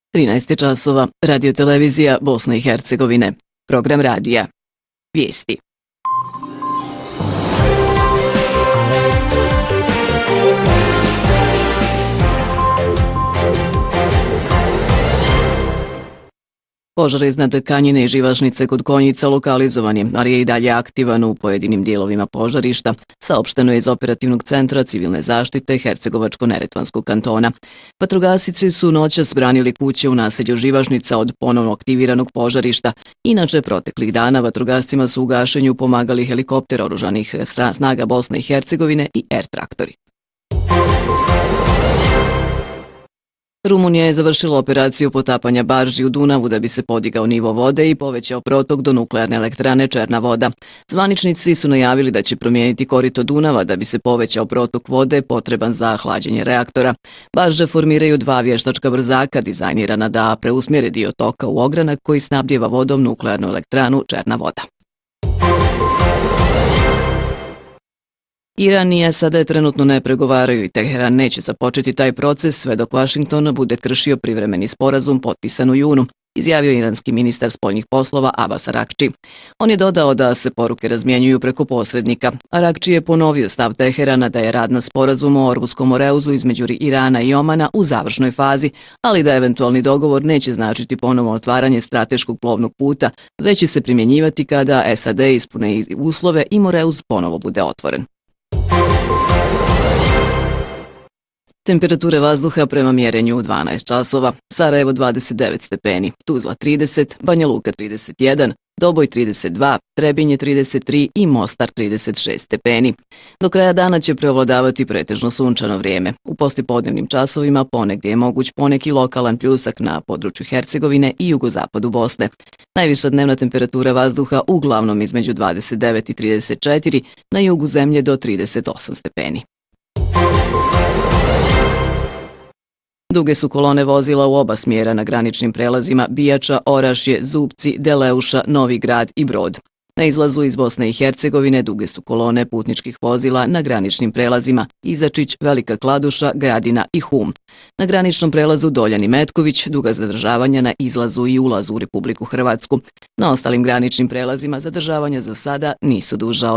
13 časova, Radio-televizija Bosne i Hercegovine. Program radija. Vijesti. Požar iznad Kanjine i Živašnice kod Konjica lokalizovan je, ali je i dalje aktivan u pojedinim dijelovima požarišta, saopšteno je iz Operativnog centra civilne zaštite Hercegovačko-Neretvanskog kantona. Vatrogasci su noćas branili kuće u naselju Živašnica od ponovno aktiviranog požarišta. Inače, proteklih dana vatrogascima su u gašenju pomagali helikopter oružanih snaga Bosne i Hercegovine i air-traktori. Rumunija je završila operaciju potapanja barži u Dunavu da bi se podigao nivo vode i povećao protok do nuklearne elektrane Černa voda. Zvaničnici su najavili da će promijeniti korito Dunava da bi se povećao protok vode potreban za hlađenje reaktora. Barže formiraju dva vještačka brzaka dizajnirana da preusmjere dio toka u ogranak koji snabdjeva vodom nuklearnu elektranu Černa voda. Iran i SAD trenutno ne pregovaraju i Teheran neće započeti taj proces sve dok Washington bude kršio privremeni sporazum potpisan u junu, izjavio iranski ministar spoljnih poslova Abbas Araghči. On je dodao da se poruke razmjenjuju preko posrednika. Araghči je ponovio stav Teherana da je rad na sporazumu o Orskom Moreuzu između Irana i Omana u završnoj fazi, ali da eventualni dogovor neće značiti ponovno otvaranje strateškog plovnog puta, već će se primjenjivati kada SAD ispune uslove i Moreuz ponovo bude otvoren. Temperature vazduha prema mjerenju u 12 časova. Sarajevo 29 stepeni, Tuzla 30, Banja Luka 31, Doboj 32, Trebinje 33 i Mostar 36 stepeni. Do kraja dana će preovladavati pretežno sunčano vrijeme. U poslijepodnevnim časovima ponegdje je moguć poneki lokalan pljusak na području Hercegovine i jugozapadu Bosne. Najviša dnevna temperatura vazduha uglavnom između 29 i 34, na jugu zemlje do 38 stepeni. Duge su kolone vozila u oba smjera na graničnim prelazima Bijača, Orašje, Zupci, Deleuša, Novi Grad i Brod. Na izlazu iz Bosne i Hercegovine duge su kolone putničkih vozila na graničnim prelazima Izačić, Velika Kladuša, Gradina i Hum. Na graničnom prelazu Doljan i Metković duga zadržavanja na izlazu i ulazu u Republiku Hrvatsku. Na ostalim graničnim prelazima zadržavanja za sada nisu duža